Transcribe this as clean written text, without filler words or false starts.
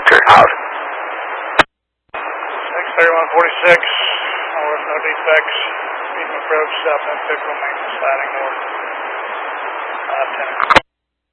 Oscar, out. 63146, north, no defects. Medium approach, southbound Pickle, maintenance sliding north. 510.